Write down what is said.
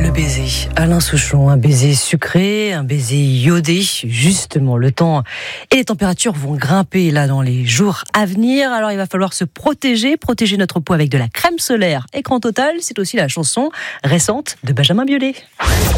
Le baiser, Alain Souchon, un baiser sucré, un baiser iodé. Justement, le temps et les températures vont grimper là dans les jours à venir. Alors il va falloir se protéger notre peau avec de la crème solaire Écran Total. C'est aussi la chanson récente de Benjamin Biolay.